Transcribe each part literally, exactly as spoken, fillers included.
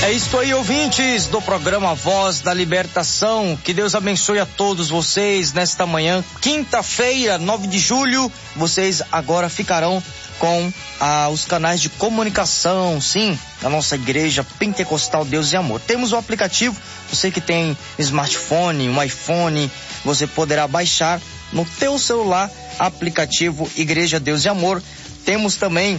É isso aí, ouvintes do programa Voz da Libertação. Que Deus abençoe a todos vocês nesta manhã, quinta-feira, nove de julho. Vocês agora ficarão com ah, os canais de comunicação, sim, da nossa igreja Pentecostal Deus e Amor. Temos o aplicativo, você que tem smartphone, um iPhone, você poderá baixar no teu celular aplicativo Igreja Deus e Amor. Temos também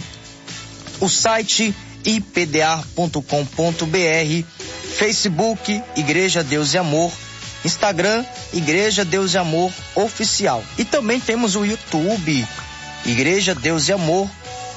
o site i p d a ponto com ponto b r, Facebook Igreja Deus e Amor, Instagram Igreja Deus e Amor Oficial. E também temos o YouTube Igreja Deus e Amor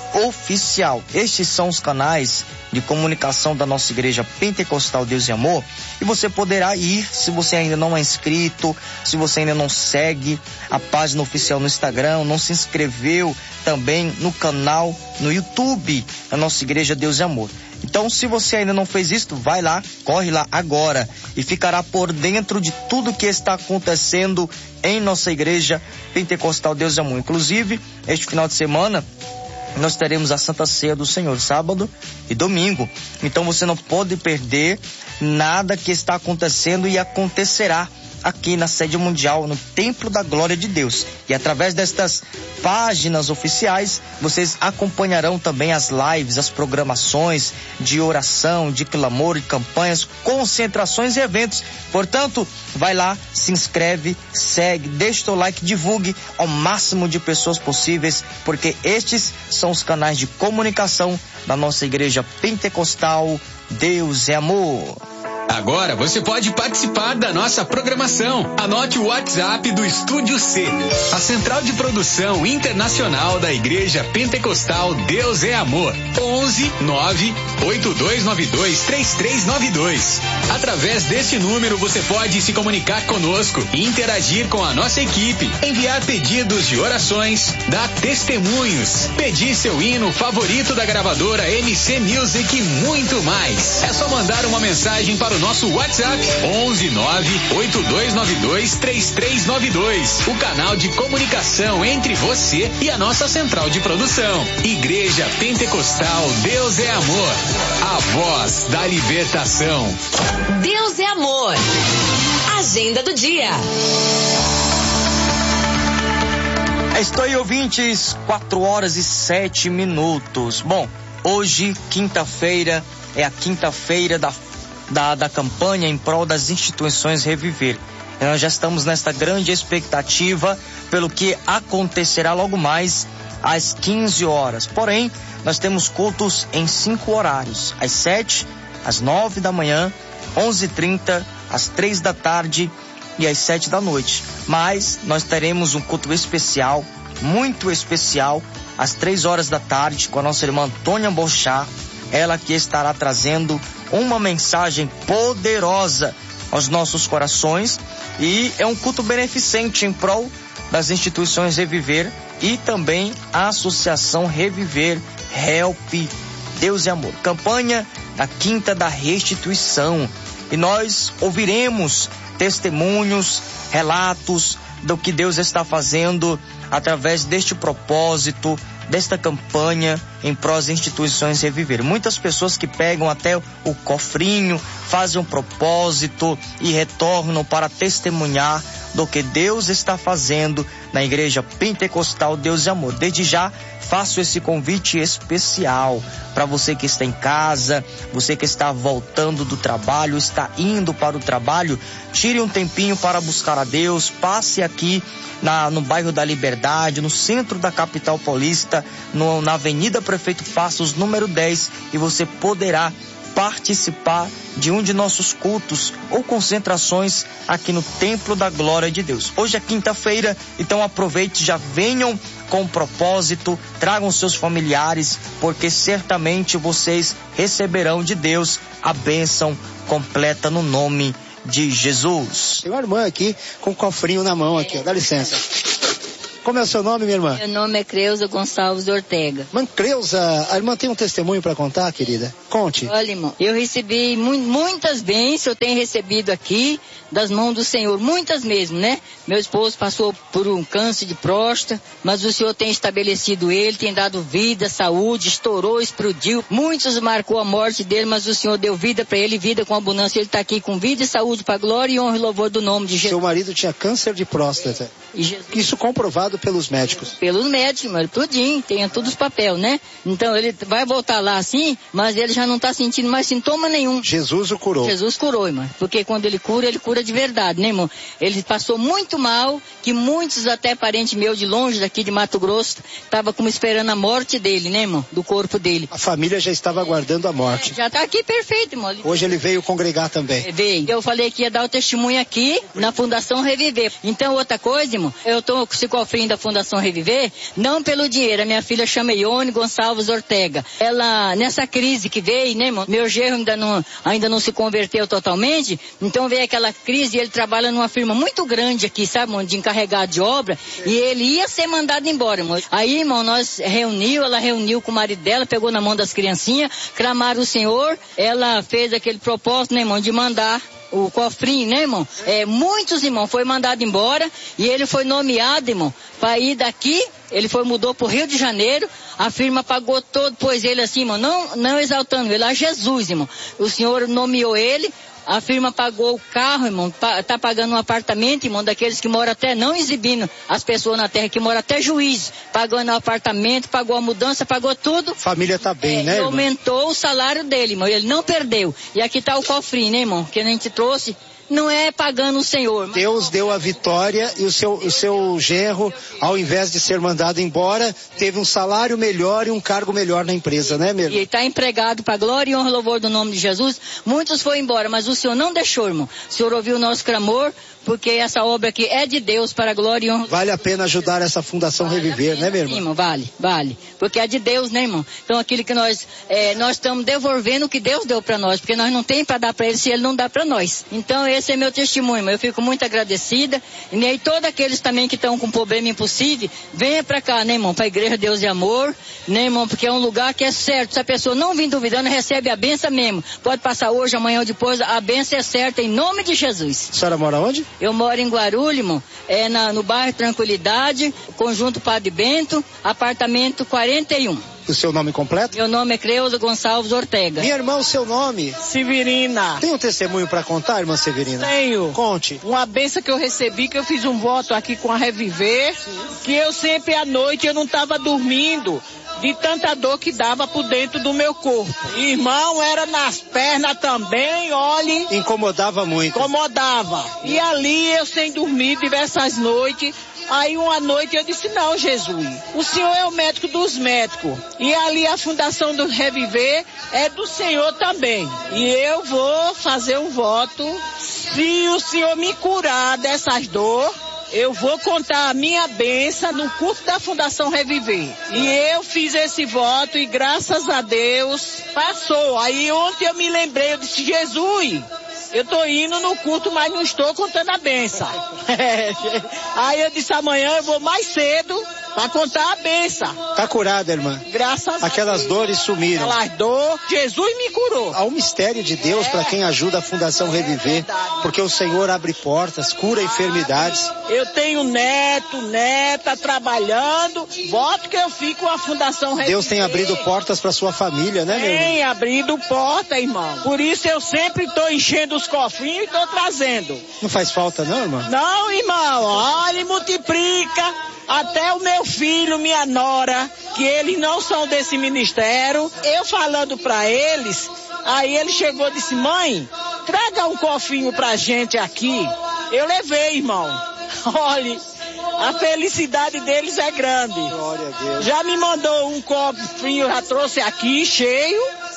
Oficial. Estes são os canais de comunicação da nossa igreja Pentecostal Deus e Amor, e você poderá ir, se você ainda não é inscrito, se você ainda não segue a página oficial no Instagram, não se inscreveu também no canal no YouTube da nossa igreja Deus e Amor. Então, se você ainda não fez isso, vai lá, corre lá agora e ficará por dentro de tudo que está acontecendo em nossa igreja Pentecostal Deus e Amor. Inclusive, este final de semana nós teremos a Santa Ceia do Senhor, sábado e domingo. Então você não pode perder nada que está acontecendo e acontecerá aqui na sede mundial, no Templo da Glória de Deus. E através destas páginas oficiais, vocês acompanharão também as lives, as programações de oração, de clamor e campanhas, concentrações e eventos. Portanto, vai lá, se inscreve, segue, deixa o teu like, divulgue ao máximo de pessoas possíveis, porque estes são os canais de comunicação da nossa igreja Pentecostal Deus é Amor. Agora você pode participar da nossa programação. Anote o WhatsApp do Estúdio C, a central de produção internacional da Igreja Pentecostal Deus é Amor. onze nove oito dois nove dois três três nove dois. Através deste número você pode se comunicar conosco e interagir com a nossa equipe, enviar pedidos de orações, dar testemunhos, pedir seu hino favorito da gravadora M C Music e muito mais. É só mandar uma mensagem para o nosso WhatsApp onze nove oito dois nove dois três três nove dois, o canal de comunicação entre você e a nossa central de produção. Igreja Pentecostal Deus é Amor, a voz da libertação. Deus é Amor. Agenda do dia. Estou aí, ouvintes, quatro horas e sete minutos. Bom, hoje, quinta-feira, é a quinta-feira da Da, da campanha em prol das instituições Reviver. E nós já estamos nesta grande expectativa pelo que acontecerá logo mais às quinze horas. Porém, nós temos cultos em cinco horários: às sete, às nove da manhã, onze e trinta, às três da tarde e às sete da noite. Mas nós teremos um culto especial, muito especial, às três horas da tarde, com a nossa irmã Antônia Bochá. Ela que estará trazendo uma mensagem poderosa aos nossos corações, e é um culto beneficente em prol das instituições Reviver e também a Associação Reviver, Help, Deus e Amor. Campanha da Quinta da Restituição. E nós ouviremos testemunhos, relatos do que Deus está fazendo através deste propósito, desta campanha em prol das instituições Reviver. Muitas pessoas que pegam até o cofrinho, fazem um propósito e retornam para testemunhar do que Deus está fazendo na Igreja Pentecostal Deus e Amor. Desde já, faço esse convite especial para você que está em casa, você que está voltando do trabalho, está indo para o trabalho. Tire um tempinho para buscar a Deus, passe aqui na, no bairro da Liberdade, no centro da capital paulista, no, na Avenida Prefeito Passos, número dez, e você poderá participar de um de nossos cultos ou concentrações aqui no Templo da Glória de Deus. Hoje é quinta-feira, então aproveite, já venham com propósito, tragam seus familiares, porque certamente vocês receberão de Deus a bênção completa no nome de Jesus. Tem uma irmã aqui com um cofrinho na mão aqui, ó. Dá licença. Como é o seu nome, minha irmã? Meu nome é Creuza Gonçalves Ortega. Irmã Creuza, a irmã tem um testemunho para contar, querida? Conte. Olha, irmão, eu recebi mu- muitas bênçãos, eu tenho recebido aqui das mãos do Senhor, muitas mesmo, né? Meu esposo passou por um câncer de próstata, mas o Senhor tem estabelecido ele, tem dado vida, saúde, estourou, explodiu. Muitos marcou a morte dele, mas o Senhor deu vida para ele, vida com abundância. Ele está aqui com vida e saúde para glória e honra e louvor do nome de Jesus. Seu marido tinha câncer de próstata. E Jesus, Isso comprovado pelos médicos. pelos médicos, mas tudinho, tem todos os papéis, né? Então ele vai voltar lá assim, mas ele já não está sentindo mais sintoma nenhum. Jesus o curou. Jesus curou, irmão. Porque quando ele cura, ele cura de verdade, né, irmão? Ele passou muito mal, que muitos, até parentes meus de longe, daqui de Mato Grosso, estavam como esperando a morte dele, né, irmão? Do corpo dele. A família já estava aguardando a morte. É, já está aqui perfeito, irmão. Hoje ele veio congregar também. É, veio. Eu falei que ia dar o testemunho aqui na Fundação Reviver. Então, outra coisa, irmão, eu tô com esse cofrinho da Fundação Reviver, não pelo dinheiro. A minha filha chama Ione Gonçalves Ortega. Ela, nessa crise que veio, né, irmão? Meu genro ainda não, ainda não se converteu totalmente, então veio aquela crise e ele trabalha numa firma muito grande aqui, sabe, irmão, de encarregado de obra, e ele ia ser mandado embora, irmão. Aí, irmão, nós reuniu, ela reuniu com o marido dela, pegou na mão das criancinhas, clamaram o Senhor, ela fez aquele propósito, né, irmão, de mandar o cofrinho, né, irmão? É, muitos, irmão, foi mandado embora e ele foi nomeado, irmão, para ir daqui. Ele foi, mudou pro Rio de Janeiro, a firma pagou todo, pôs ele assim, irmão, não, não exaltando ele, a Jesus, irmão. O Senhor nomeou ele, a firma pagou o carro, irmão, pa, tá pagando um apartamento, irmão, daqueles que moram até, não exibindo as pessoas na terra, que moram até juiz, pagando o apartamento, pagou a mudança, pagou tudo. Família tá bem, é, né, e irmão? aumentou o salário dele, irmão, ele não perdeu. E aqui tá o cofrinho, né, irmão, que a gente trouxe. Não é pagando o Senhor. Mas... Deus deu a vitória e o seu, o seu genro, ao invés de ser mandado embora, teve um salário melhor e um cargo melhor na empresa, né, mesmo? E está empregado para glória e honra e louvor do nome de Jesus. Muitos foram embora, mas o Senhor não deixou, irmão. O Senhor ouviu o nosso clamor, porque essa obra aqui é de Deus para a glória e honra. Vale a pena ajudar essa Fundação Vale Reviver, pena, né, meu irmão? Sim, irmão, vale, vale. Porque é de Deus, né, irmão? Então aquilo que nós, é, nós estamos devolvendo o que Deus deu para nós, porque nós não tem para dar para ele se ele não dá para nós. Então esse é meu testemunho, irmão. Eu fico muito agradecida. E aí todos aqueles também que estão com problema impossível, venha para cá, né, irmão? Para a Igreja Deus e Amor, né, irmão? Porque é um lugar que é certo. Se a pessoa não vir duvidando, recebe a benção mesmo. Pode passar hoje, amanhã ou depois, a benção é certa em nome de Jesus. A senhora mora onde? Eu moro em Guarulhos, irmão, é na, no bairro Tranquilidade, Conjunto Padre Bento, apartamento quarenta e um. O seu nome completo? Meu nome é Creuza Gonçalves Ortega. Minha irmã, o seu nome? Severina. Tem um testemunho para contar, irmã Severina? Tenho. Conte. Uma benção que eu recebi, que eu fiz um voto aqui com a Reviver, que eu sempre à noite eu não estava dormindo de tanta dor que dava por dentro do meu corpo. Irmão, era nas pernas também, olhe. Incomodava muito. Incomodava. E ali eu sem dormir diversas noites. Aí uma noite eu disse, não, Jesus, o Senhor é o médico dos médicos. E ali a Fundação do Reviver é do Senhor também. E eu vou fazer um voto, se o Senhor me curar dessas dores, eu vou contar a minha bênção no culto da Fundação Reviver. E eu fiz esse voto e graças a Deus passou. Aí ontem eu me lembrei, eu disse, Jesus, eu tô indo no culto, mas não estou contando a benção. Aí eu disse, amanhã eu vou mais cedo para contar a benção. Tá curada, irmã. Graças Aquelas a Deus. dores sumiram. Aquelas dores, Jesus me curou. Há um mistério de Deus É. para quem ajuda a Fundação É Reviver, verdade. porque o Senhor abre portas, cura enfermidades. Eu tenho neto, neta trabalhando, voto que eu fico com a Fundação Reviver. Deus tem abrido portas para sua família, né, meu irmão? Tem abrido porta, irmão. Por isso eu sempre estou enchendo os cofrinhos e estou trazendo. Não faz falta não, irmã? Não, irmão, olha, multiplica. Até o meu filho, minha nora, que eles não são desse ministério, eu falando para eles, aí ele chegou e disse, mãe, traga um cofrinho pra gente aqui. Eu levei, irmão. Olha, a felicidade deles é grande. Glória a Deus. Já me mandou um cofrinho, já trouxe aqui, cheio.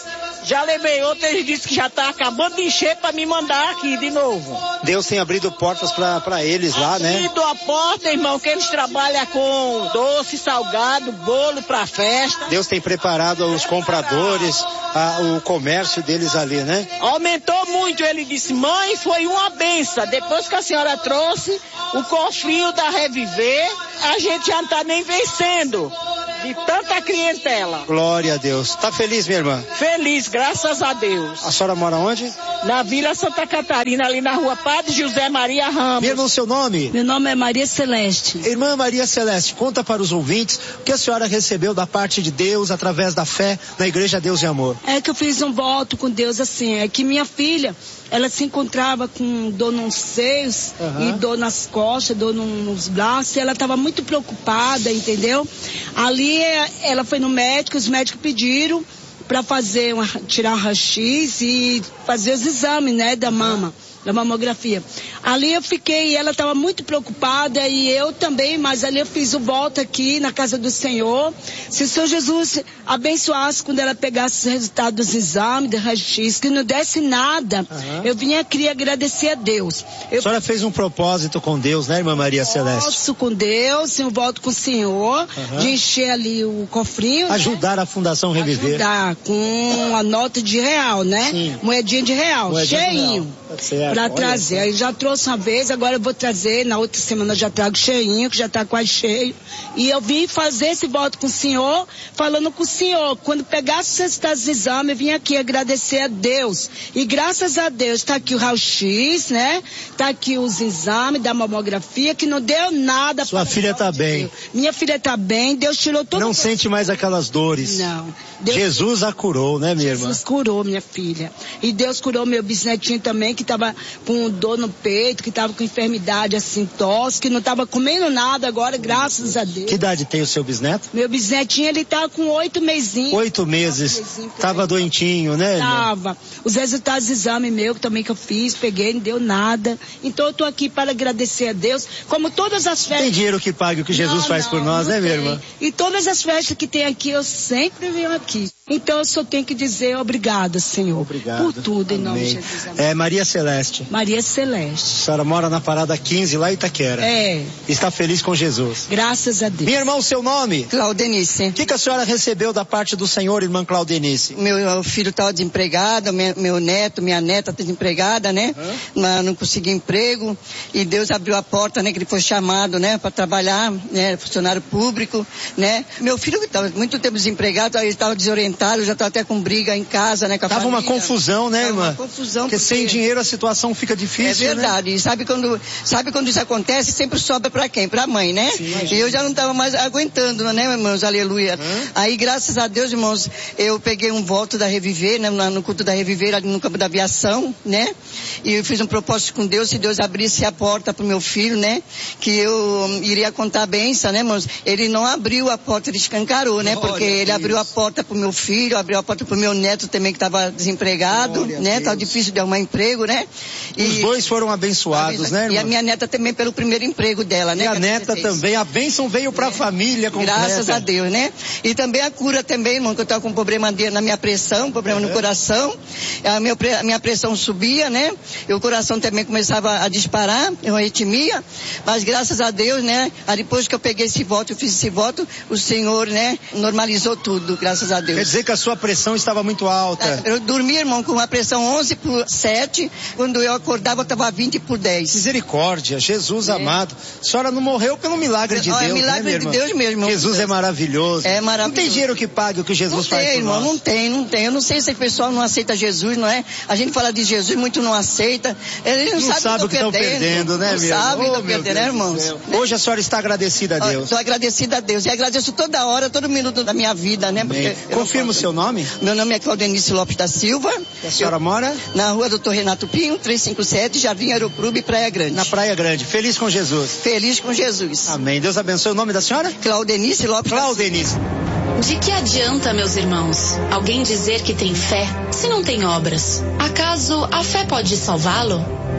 Já levei outro, ele disse que já tá acabando de encher para me mandar aqui de novo. Deus tem abrido portas para eles lá, né? Abrido a porta, irmão, que eles trabalham com doce, salgado, bolo para festa. Deus tem preparado os compradores, a, o comércio deles ali, né? Aumentou muito, ele disse, mãe, foi uma benção. Depois que a senhora trouxe o cofrinho da Reviver, a gente já não tá nem vencendo de tanta clientela. Glória a Deus. Tá feliz, minha irmã? Feliz, graças a Deus. A senhora mora onde? Na Vila Santa Catarina, ali na rua Padre José Maria Ramos. Minha irmã, seu nome? Meu nome é Maria Celeste. Irmã Maria Celeste, conta para os ouvintes o que a senhora recebeu da parte de Deus através da fé na Igreja Deus e Amor. É que eu fiz um voto com Deus assim, é que minha filha, ela se encontrava com dor nos seios, uhum, e dor nas costas, dor nos braços, e ela estava muito preocupada, entendeu? Ali ela foi no médico, os médicos pediram para fazer uma, tirar um raio-x e fazer os exames, né, da mama, da mamografia. Ali eu fiquei, e ela estava muito preocupada, e eu também, mas ali eu fiz o voto aqui na casa do Senhor. Se o Senhor Jesus abençoasse quando ela pegasse os resultados dos exames, do raio-x, que não desse nada, uhum, eu vinha aqui agradecer a Deus. Eu, a senhora fez um propósito com Deus, né, irmã Maria Celeste? Posso com Deus, um voto com o Senhor, uhum, de encher ali o cofrinho. Ajudar, né, a Fundação Reviver. Ajudar com a nota de real, né? Sim. Moedinha de real, moedinha cheinho, para trazer. Aí já trouxe uma vez, agora eu vou trazer, na outra semana eu já trago cheinho, que já tá quase cheio. E eu vim fazer esse voto com o Senhor, falando com o Senhor, quando pegasse os resultados dos exames, eu vim aqui agradecer a Deus. E graças a Deus, tá aqui o raio-x, né? Tá aqui os exames da mamografia, que não deu nada. Sua filha tá bem. Minha filha tá bem, Deus tirou tudo. Não sente mais aquelas dores. Não. Deus... Jesus a curou, né, minha irmã? Jesus curou minha filha. E Deus curou meu bisnetinho também, que tava com dor no peito, que tava com enfermidade assim, tosse, que não tava comendo nada agora, graças a Deus. Que idade tem o seu bisneto? Meu bisnetinho, ele tá com oito mesinhos. Oito meses. Tava doentinho, né? Tava. Os resultados do exame meu, também que eu fiz, peguei, não deu nada. Então eu tô aqui para agradecer a Deus, como todas as festas. Tem dinheiro que pague o que Jesus não, faz não, por nós, né, minha irmã? E todas as festas que tem aqui, eu sempre venho aqui. Então eu só tenho que dizer obrigada, Senhor. Obrigado. Por tudo, em Amém. nome de Jesus. Amém. É Maria Celeste. Maria Celeste. A senhora mora na parada quinze, lá em Itaquera. É. Está feliz com Jesus. Graças a Deus. Minha irmã, o seu nome? Claudenice. O que, que a senhora recebeu da parte do Senhor, irmã Claudenice? Meu filho estava desempregado, meu, meu neto, minha neta está desempregada, né? Hã? Mas não consegui emprego. E Deus abriu a porta, né? Que ele foi chamado, né? Para trabalhar, né? Funcionário público, né? Meu filho estava muito tempo desempregado, ele estava desorientado, já estava até com briga em casa, né? Com a tava família. uma confusão, né, tava irmã? Uma confusão. Porque, porque sem dinheiro a situação fica difícil, é verdade. Né? E sabe quando, sabe quando isso acontece, sempre sobra para quem? Para a mãe, né? Sim, e eu já não estava mais aguentando, né, irmãos? Aleluia. Hã? Aí, graças a Deus, irmãos, eu peguei um voto da Reviver, né? No culto da Reviver, ali no campo da aviação, né? E eu fiz um propósito com Deus, se Deus abrisse a porta pro meu filho, né? Que eu iria contar a bênção, né, irmãos? Ele não abriu a porta, ele escancarou, né? Porque Glória ele abriu a porta pro meu filho, abriu a porta pro meu neto também, que estava desempregado, Glória né? Tava difícil de arrumar emprego, né? E os dois foram abençoados, né, irmã? E a minha neta também pelo primeiro emprego dela, né? E a neta também, a bênção veio pra é. família completa. Graças a Deus, né? E também a cura também, irmão, que eu tava com um problema na minha pressão, problema uhum. no coração, a, meu, a minha pressão subia, né? E o coração também começava a disparar, uma arritmia, mas graças a Deus, né? Aí depois que eu peguei esse voto, eu fiz esse voto, o Senhor, né? Normalizou tudo, graças a Deus. Quer dizer que a sua pressão estava muito alta? Eu dormi, irmão, com uma pressão onze por sete, quando eu acordava eu estava vinte por dez. Misericórdia, Jesus é. amado. A senhora não morreu pelo milagre de oh, Deus, é milagre né, de Deus mesmo. Irmão. Jesus é maravilhoso. É maravilhoso. Não tem dinheiro que pague o que Jesus não faz tem, por irmão, nós. Não tem, não tem. Eu não sei se o pessoal não aceita Jesus, não é? A gente fala de Jesus, muito não aceita. Eles não, não sabem sabe o que estão perdendo, perdendo, né, não meu? Não sabem o que oh, estão perdendo, né, irmãos? Hoje a senhora está agradecida a Deus. Estou agradecida a Deus. E agradeço toda hora, todo minuto da minha vida, né? Porque confirma o seu nome? Meu nome é Claudenice Lopes da Silva. E a senhora eu, mora? Na rua Doutor Renato Pinho, trezentos e cinquenta e sete, Jardim Aeroclube, Praia Grande. Na Praia Grande. Feliz com Jesus. Feliz com Jesus. Amém. Deus abençoe. O nome da senhora? Claudenice Lopes Claudenice. da Silva. De que adianta, meus irmãos, alguém dizer que tem fé se não tem obras? Acaso a fé pode salvá-lo?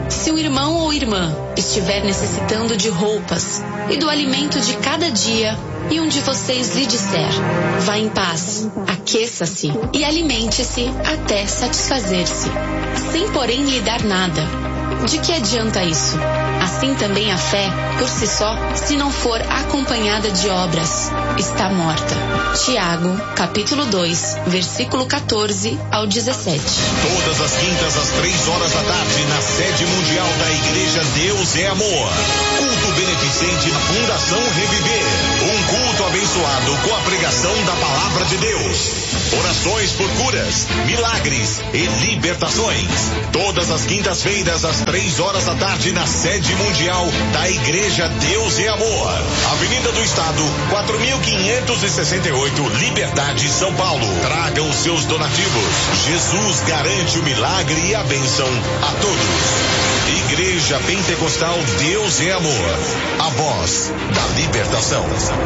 Se o irmão ou irmã estiver necessitando de roupas e do alimento de cada dia, e um de vocês lhe disser: vá em paz, aqueça-se e alimente-se até satisfazer-se, sem porém lhe dar nada, de que adianta isso? Assim também a fé, por si só, se não for acompanhada de obras, está morta. Tiago, capítulo dois, versículo quatorze ao dezessete. Todas as quintas às três horas da tarde, na sede mundial da Igreja Deus é Amor. Culto beneficente na Fundação Reviver. Um culto abençoado com a pregação da Palavra de Deus. Orações por curas, milagres e libertações. Todas as quintas-feiras às três horas da tarde, na sede mundial da Igreja Deus é Amor. Avenida do Estado, quatro mil quinhentos e sessenta e oito, Liberdade, São Paulo. Tragam os seus donativos. Jesus garante o milagre e a bênção a todos. Igreja Pentecostal Deus é Amor. A voz da libertação.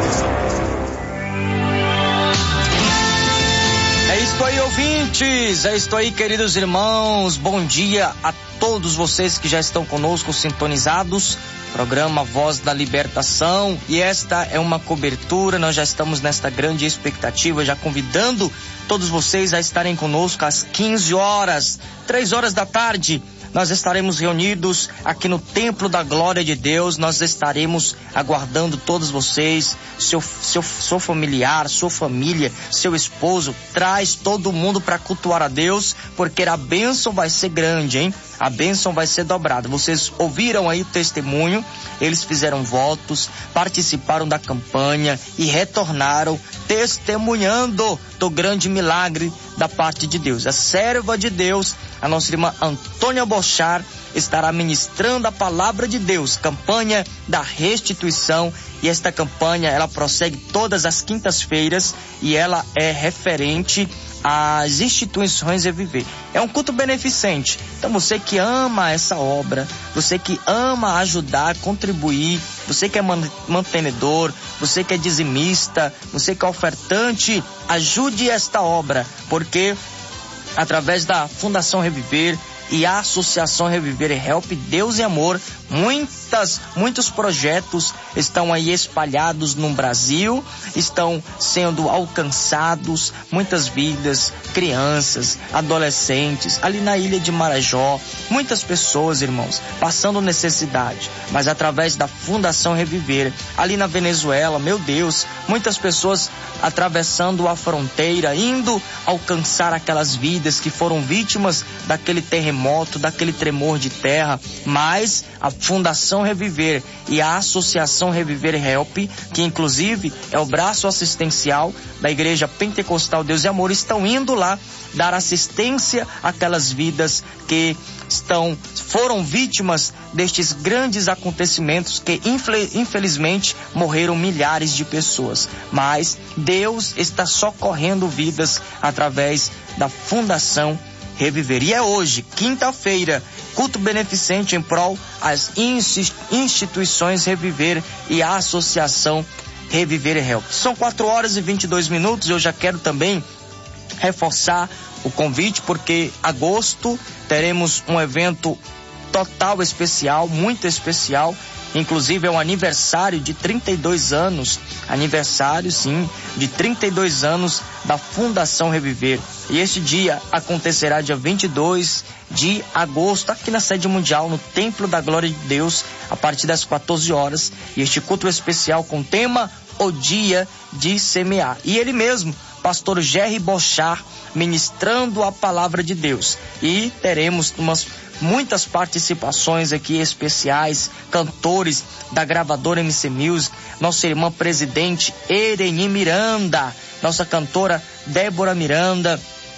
É isso aí, ouvintes, é isso aí, queridos irmãos, bom dia a todos vocês que já estão conosco sintonizados, programa Voz da Libertação, e esta é uma cobertura, nós já estamos nesta grande expectativa, já convidando todos vocês a estarem conosco às quinze horas, três horas da tarde, nós estaremos reunidos aqui no Templo da Glória de Deus, nós estaremos aguardando todos vocês, seu, seu, seu familiar, sua família, seu esposo, traz todo mundo para cultuar a Deus, porque a bênção vai ser grande, hein? A bênção vai ser dobrada. Vocês ouviram aí o testemunho, eles fizeram votos, participaram da campanha e retornaram testemunhando do grande milagre da parte de Deus. A serva de Deus, a nossa irmã Antônia Bochar, estará ministrando a palavra de Deus, campanha da restituição, e esta campanha ela prossegue todas as quintas-feiras e ela é referente às instituições Reviver. É um culto beneficente, então você que ama essa obra, você que ama ajudar, contribuir, você que é mantenedor, você que é dizimista, você que é ofertante, ajude esta obra, porque através da Fundação Reviver e a Associação Reviver e Help, Deus e Amor, muitas, muitos projetos estão aí espalhados no Brasil, estão sendo alcançados, muitas vidas, crianças, adolescentes, ali na ilha de Marajó, muitas pessoas, irmãos, passando necessidade, mas através da Fundação Reviver, ali na Venezuela, meu Deus, muitas pessoas atravessando a fronteira, indo alcançar aquelas vidas que foram vítimas daquele terremoto, daquele tremor de terra, mas a Fundação Reviver e a Associação Reviver Help, que inclusive é o braço assistencial da Igreja Pentecostal Deus e Amor, estão indo lá dar assistência àquelas vidas que estão, foram vítimas destes grandes acontecimentos que infelizmente morreram milhares de pessoas, mas Deus está socorrendo vidas através da Fundação Reviver. E é hoje, quinta-feira, culto beneficente em prol às instituições Reviver e a Associação Reviver e Help. São quatro horas e vinte e dois minutos, eu já quero também reforçar o convite, porque agosto teremos um evento total especial, muito especial, inclusive é um aniversário de trinta e dois anos, aniversário sim, de trinta e dois anos da Fundação Reviver. E este dia acontecerá dia vinte e dois de agosto, aqui na sede mundial, no Templo da Glória de Deus, a partir das quatorze horas. E este culto especial com o tema O Dia de Semear. E ele mesmo, pastor Jerry Bochar, ministrando a palavra de Deus. E teremos umas muitas participações aqui especiais, cantores da gravadora M C Music, nossa irmã presidente Ereni Miranda, nossa cantora Débora Miranda,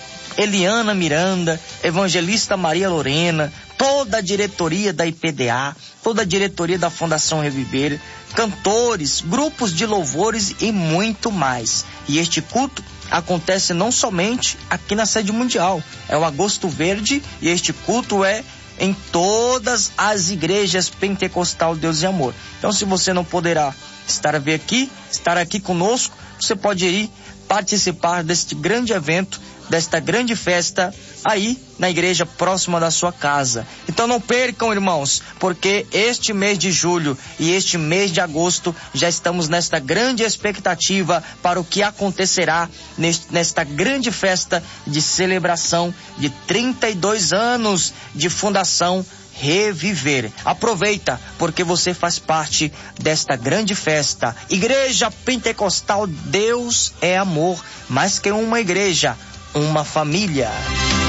Eliana Miranda, evangelista Maria Lorena, toda a diretoria da I P D A, toda a diretoria da Fundação Reviver, cantores, grupos de louvores e muito mais. E este culto acontece não somente aqui na sede mundial, é o Agosto Verde, e este culto é em todas as igrejas Pentecostal Deus e Amor. Então, se você não poderá estar aqui, estar aqui conosco, você pode ir participar deste grande evento, desta grande festa aí na igreja próxima da sua casa. Então não percam, irmãos, porque este mês de julho e este mês de agosto já estamos nesta grande expectativa para o que acontecerá neste, nesta grande festa de celebração de trinta e dois anos de Fundação Reviver. Aproveita, porque você faz parte desta grande festa. Igreja Pentecostal Deus é Amor, mais que uma igreja, uma família.